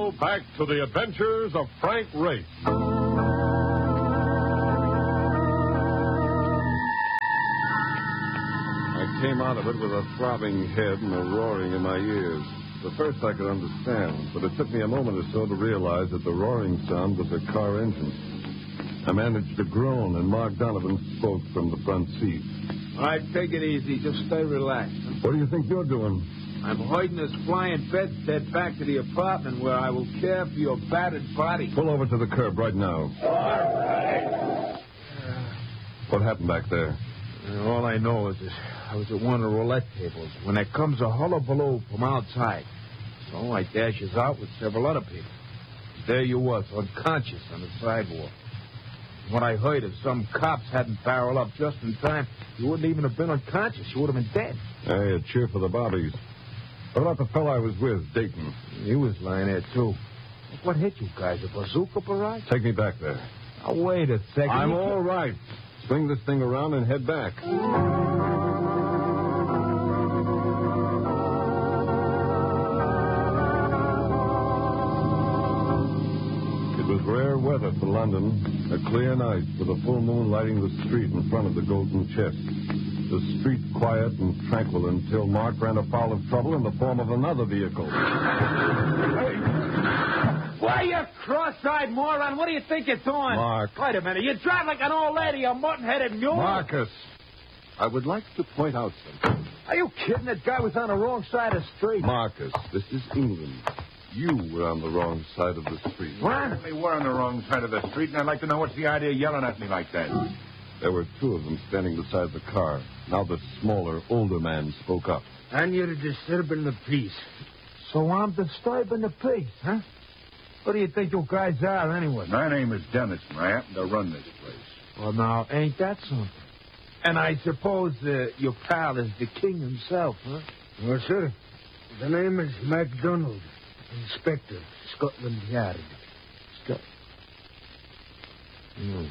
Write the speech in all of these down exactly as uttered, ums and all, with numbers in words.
now, back to the adventures of Frank Race. I came out of it with a throbbing head and a roaring in my ears. At first I could understand, but it took me a moment or so to realize that the roaring sound was a car engine. I managed to groan, and Mark Donovan spoke from the front seat. All right, take it easy. Just stay relaxed. What do you think you're doing? I'm hoiding this flying bedstead back to the apartment where I will care for your battered body. Pull over to the curb right now. All right. What happened back there? Uh, all I know is that I was at one of the roulette tables when there comes a hullabaloo from outside. So I dashes out with several other people. There you was, unconscious on the sidewalk. What I heard is some cops hadn't barreled up just in time. You wouldn't even have been unconscious. You would have been dead. Hey, a cheer for the bobbies. What about the fellow I was with, Dayton? He was lying there, too. What hit you guys, a bazooka barrage? Take me back there. Now, wait a second. I'm you all right. Swing this thing around and head back. It was rare weather for London. A clear night with a full moon lighting the street in front of the Golden Chest. The street quiet and tranquil until Mark ran afoul of trouble in the form of another vehicle. Hey! Why, you cross-eyed moron? What do you think you're doing? Mark. Wait a minute. You drive like an old lady, a mutton-headed mule. Marcus, I would like to point out something. Are you kidding? That guy was on the wrong side of the street. Marcus, this is England. You were on the wrong side of the street. What? They were on the wrong side of the street, and I'd like to know what's the idea of yelling at me like that. There were two of them standing beside the car. Now the smaller, older man spoke up. And you're disturbing the peace. So I'm disturbing the peace, huh? What do you think you guys are, anyway? My name is Dennis, and I happen to run this place. Well, now, ain't that something? And I suppose uh, your pal is the king himself, huh? No, sir. The name is MacDonald, Inspector, Scotland Yard. Scott. Hmm.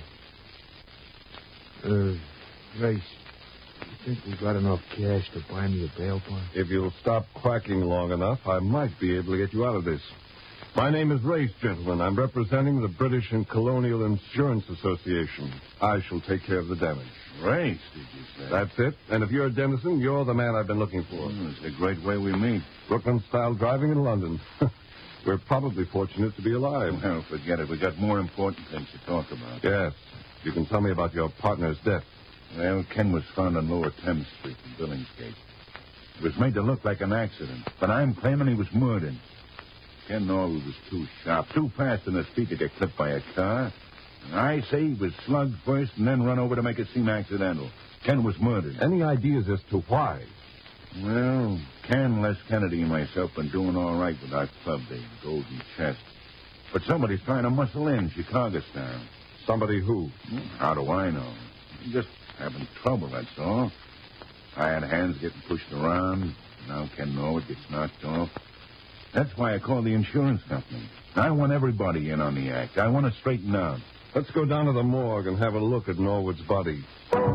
Uh, Grace, you think we got enough cash to buy me a bail bond? If you'll stop quacking long enough, I might be able to get you out of this. My name is Race, gentlemen. I'm representing the British and Colonial Insurance Association. I shall take care of the damage. Race, did you say? That's it. And if you're Dennison, you're the man I've been looking for. Mm, it's a great way we meet. Brooklyn-style driving in London. We're probably fortunate to be alive. Well, forget it. We got more important things to talk about. Yes. You can tell me about your partner's death. Well, Ken was found on Lower Thames Street in Billingsgate. It was made to look like an accident, but I'm claiming he was murdered. Ken Norwood was too sharp, too fast in his feet to get clipped by a car. And I say he was slugged first and then run over to make it seem accidental. Ken was murdered. Any ideas as to why? Well, Ken, Les Kennedy, and myself been doing all right with our club, the Golden Chest. But somebody's trying to muscle in Chicago style. Somebody who? How do I know? Just having trouble, that's all. I had hands getting pushed around. Now Ken Norwood gets knocked off. That's why I called the insurance company. I want everybody in on the act. I want to straighten out. Let's go down to the morgue and have a look at Norwood's body.